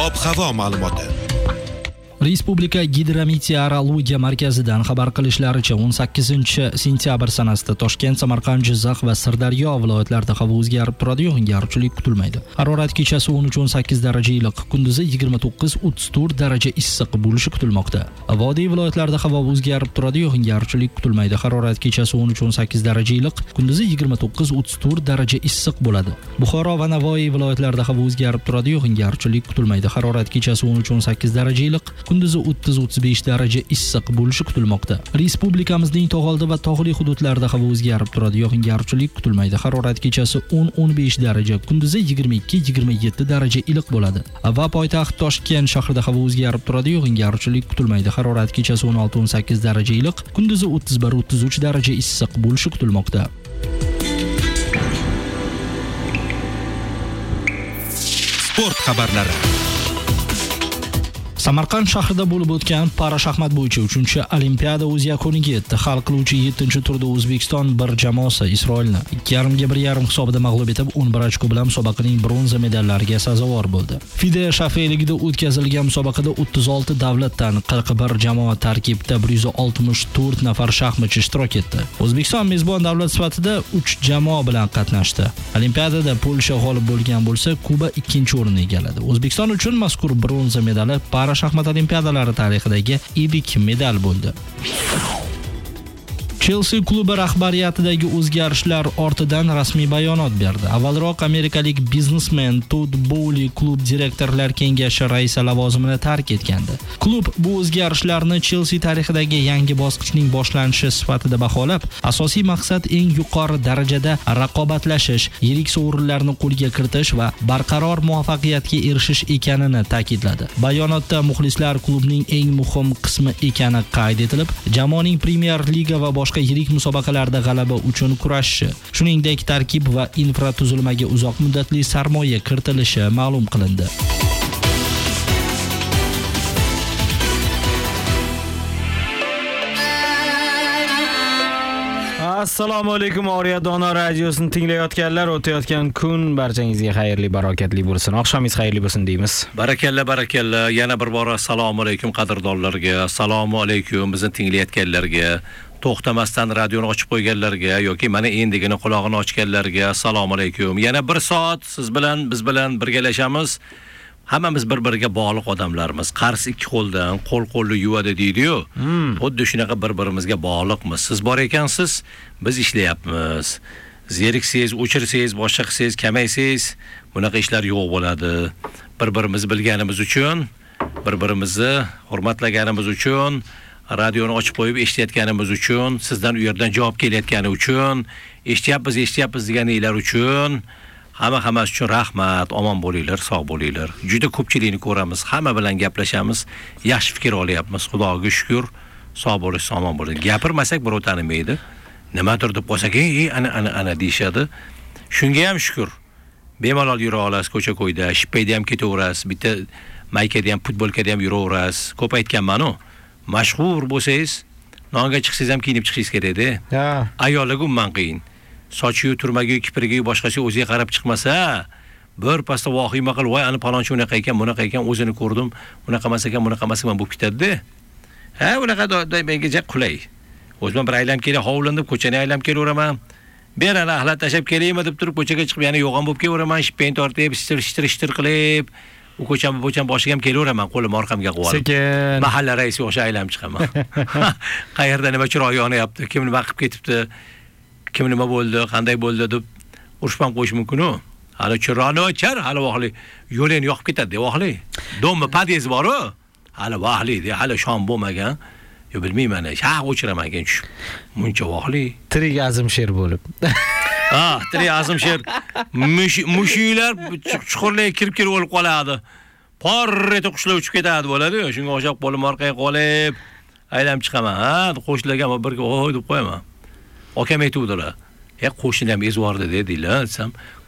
Ob-havo ma'lumoti. Respublika Gidrometeorologiya markazidan xabar qilishlaricha 18-sentyabr sanasida Toshkent, Samarqand, Jizzax va Sirdaryo viloyatlarida havo o'zgarib turadi, yog'ingarchilik kutilmaydi. Harorat kechasi 13-18 daraja iliq, kunduzi 29-34 daraja issiq bo'lishi kutilmoqda. Vodiy viloyatlarida havo o'zgarib turadi, yog'ingarchilik kutilmaydi. Harorat kechasi 13-18 daraja iliq, kunduzi 29-34 daraja issiq bo'ladi. Buxoro va Navoiy viloyatlarida havo o'zgarib turadi, yog'ingarchilik kutilmaydi. Harorat kechasi 13-18 daraja iliq, kunduzi 30-35 daraja issiq bo'lishi kutilmoqda. Respublikamizning tog'oldi va tog'li hududlarida havo o'zgarib turadi, yog'ingarchilik kutilmaydi. Harorat kechasi 10-15 daraja, kunduzi 22-27 daraja iliq bo'ladi. Va poytaxt Toshkent shahrida havo o'zgarib turadi, yog'ingarchilik kutilmaydi. Harorat kechasi 16-18 daraja iliq, kunduzi 31-33 daraja issiq bo'lishi kutilmoqda. Sport xabarlari. Samarqand shahrida bo'lib o'tgan para-shaxmat bo'yicha 3-olimpiada o'z yakuniga yetdi. Hal qiluvchi 7-turda O'zbekiston bir jamoasi Isroilni 2,5-1,5 hisobida mag'lub etib, 11 ochko bilan musobaqaning bronza medallariga sazovor bo'ldi. FIDE shafeyligida o'tkazilgan musobaqada 36 davlatdan 41 jamoa tarkibida 164 nafar shaxmatchi ishtirok etdi. O'zbekiston mezbon davlat sifatida 3 jamoa bilan qatnashdi. Olimpiadada Polsha g'olib bo'lgan bo'lsa, Kuba 2-o'rinni egalladi. O'zbekiston uchun mazkur bronza medali para-shaxmat olimpiadalari tarixidagi ilk medal bo'ldi. Chelsea klubi rahbariyatidagi o'zgarishlar ortidan rasmiy bayonot berdi. Avvalroq amerikalik biznesmen Todd Bowley klub direktorlar kengashi raisi lavozimini tark etgandi. Klub bu o'zgarishlarni Chelsea tarixidagi yangi bosqichning boshlanishi sifatida baholab, asosiy maqsad eng yuqori darajada raqobatlashish, yirik sovrinlarni qo'lga kiritish va barqaror muvaffaqiyatga erishish ekanini ta'kidladi. Bayonotda muxlislar klubning eng muhim qismi ekani qayd etilib, jamoaning Premier Liga va boshqa yirik musobaqalarda g'alaba uchun kurashishi, shuningdek tarkib va infratuzilmaga uzoq muddatli sarmoya kiritilishi ma'lum qilindi. Assalomu alaykum, Oriya Dono radiosini tinglayotganlar, o'tayotgan kun barchangizga xayrli, barokatli bo'lsin. Oqshomingiz xayrli bo'lsin deymiz. Barakalla, barakalla. Yana bir bora assalomu alaykum qadrdonlarga, assalomu alaykum bizni tinglayotganlarga, to'xtamasdan radioni ochib qo'yganlarga yoki mana endigina quloqini ochganlarga assalomu alaykum. Yana bir soat siz bilan, biz bilan birgalashamiz. Hammamiz bir-biriga bog'liq odamlarmiz. Qars ikki qo'ldan, qo'l-qo'lni yuvadi deydi-yu. Xuddi shunaqa bir-birimizga bog'liqmiz. Siz bor ekansiz, biz ishlayapmiz. Zeriksiz, o'chirsiz, boshqa qilsiz, kamaysiz, bunaqa ishlar yo'q bo'ladi. Bir-birimizni bilganimiz uchun, bir-birimizni hurmatlaganimiz uchun, radioni ochib qo'yib eshitayotganimiz uchun, sizdan u yerdan javob kelayotgani uchun, eshityapmiz deganinglar uchun, hammasi uchun rahmat. Omon bo'linglar, sog' bo'linglar. Juda ko'pchilikni ko'ramiz, hamma bilan gaplashamiz, yaxshi fikr olyapmiz. Xudoga shukr, sog' bo'lish, omon bo'ling. Gapirmasak birov tanimaydi. Nimadir deb qo'ysak, ana deyshadi. Shunga ham shukr. Bemalol yura olasiz ko'cha-ko'yda, shipayda ham ketaverasiz, bitta maykada ham, futbolkada ham yuraverasiz. Ko'p aytganman-ku. Mashhur bo'lsangiz, nonga chiqsangiz ham kiyinib chiqishingiz kerak-da. Ayollarga umuman qiyin. Sochiyu, turmagiyu, kiprigiyu boshqasi o'ziga qarab chiqmasa, bir pasda vohima qilib, voy, ana palonchi unaqa ekan, bunaqa ekan, o'zini ko'rdim, unaqa emas ekan, bunaqa emas ekan bo'lib ketadi-da. Unaqa menga jaq qulay. O'zim bir aylanib kelay, hovlinib, ko'chani aylanib kelaveraman. Berana axlat tashab kelaymi deb turib, ko'chaga chiqib, yana yo'g'on bo'lib kelaveraman, shippayn tortib, shtir qilib, u ko'cham boshiga ham kelaveraman, qo'lim orqamga qo'yib. Sekin. Mahalla raisi o'sha aylanib chiqaman. Qayerda nima chiroq yonyapti, kim nima qilib ketibdi, kim nima bo'ldi, qanday bo'ldi deb urushpam qo'yish mumkin-ku. Hali chiroqni o'char, hali vaqtli yo'lini yoqib ketadi, vaqtli. Dommi pod'ezd bor-ku. Hali vaqtli, hali shom bo'lmagan. Yo bilmayman, o'chiraman keyin tushib. Muncha vaqtli. Tirik Azimsher bo'lib. Tirik Azimsher. Mushuklar chuqurlarga kirib o'lib qoladi. Porreta qushlar uchib ketadi bo'ladi. Shunga o'xshab qo'lim orqaga qolib, aylanib chiqaman. Qo'shlarga birga o'y deb qo'yaman. Akam aytuvdilar. Qo'shni ham ezvordi deydilar, desam,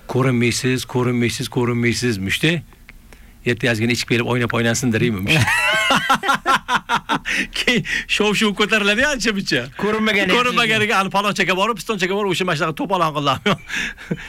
ko'rinmaysiz, mushti. Ertasiga ichib kelib o'ynab-o'ynansin deyman. Keyin shov-shuv ko'tariladi ancha-muncha. Ko'rinmaganiga palonchaga borib, pistonchaga borib o'sha mashinaga to'polon qildim.